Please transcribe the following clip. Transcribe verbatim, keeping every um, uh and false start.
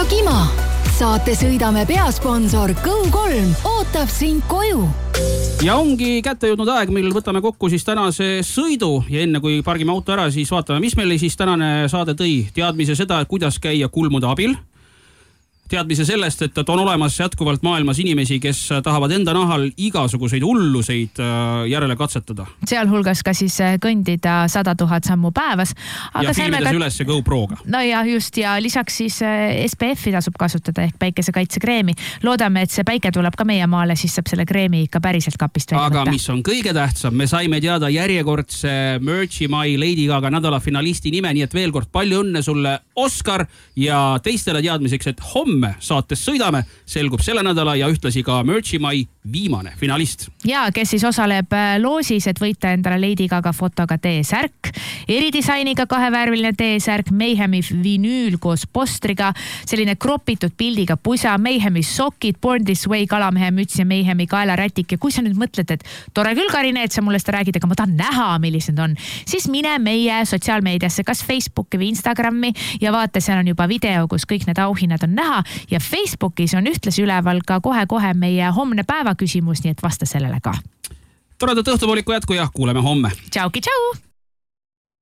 Kima. Saate sõidame peasponsor Go kolm ootab sind koju. Ja ongi kätte jõudnud aeg, mil võtame kokku siis tänase sõidu ja enne kui pargime auto ära, siis vaatame, mis meil siis tänane saade tõi. Teadmise seda, kuidas käia kulmude abil. Teadmise sellest, et on olemas jätkuvalt maailmas inimesi, kes tahavad enda nahal igasuguseid hulluseid järele katsetada. Sealhulgas ka siis kõndida sada tuhat sammu päevas. Aga ja filmides ka... üles GoProga. No ja just, ja lisaks siis S P F-i tasub kasutada ehk päikesekaitsekreemi. Loodame, et see päike tuleb ka meie maale, siis saab selle kreemi ikka päriselt kapist välja Aga võtta. mis on kõige tähtsam, me saime teada järjekordse Merchi Mai Lady Gaga nädala finalisti nime, nii et veel kord palju õnne sulle, Oskar, ja teistele teadmiseks, et homme saates sõidame, selgub selle nädala ja ühtlasi ka Merchi Mai viimane finalist. Ja kes siis osaleb loosis, et võita endale Lady Gaga fotoga T-särk, eridisainiga kahevärviline T-särk, Mayhemi vinüül koos postriga, selline kropitud pildiga pusa, Mayhemi sokid, Born This Way kalamehe müts ja Mayhemi kaelarätik. Ja kui sa nüüd mõtled, et tore küll, Karine, et sa mulle seda räägid, aga ma tahan näha, millised on, siis mine meie sotsiaalmeediasse, kas Facebooki või Instagrami ja vaata, seal on juba video, kus kõik need auhinnad on näha. Ja Facebookis on ühtlasi üleval ka kohe-kohe meie homne päeva küsimus, nii et vasta sellele ka. Toredat õhtupoolikku jätku ja kuuleme homme. Tšauki, tšau!